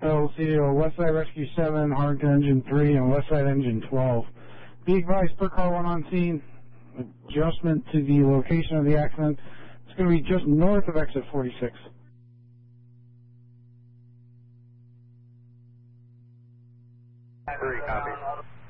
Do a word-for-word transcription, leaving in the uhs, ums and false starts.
L C O, Westside Rescue seven, Harrington Engine three, and Westside Engine twelve. Be advised, per car one on scene, adjustment to the location of the accident. It's going to be just north of exit forty-six. Three, copy.